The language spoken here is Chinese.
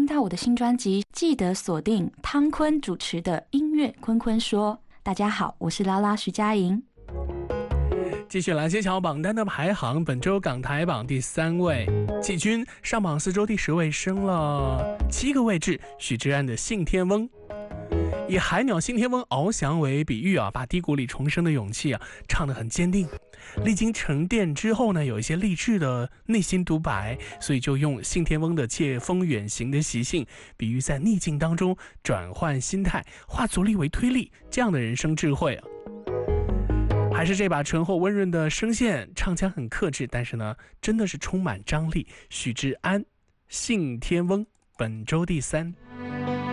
到我的新专辑，记得锁定汤坤主持的音乐坤坤说。大家好，我是拉拉徐佳莹。 继续来揭晓榜单的排行，本周港台榜第3位，季军上榜4周第10位，升了7个位置。许志安的《信天翁》，以海鸟信天翁翱翔为比喻把低谷里重生的勇气唱得很坚定。历经沉淀之后呢，有一些励志的内心独白，所以就用信天翁的借风远行的习性，比喻在逆境当中转换心态，化阻力为推力，这样的人生智慧还是这把醇厚温润的声线，唱腔很克制，但是呢，真的是充满张力。许志安《信天翁》本周第3。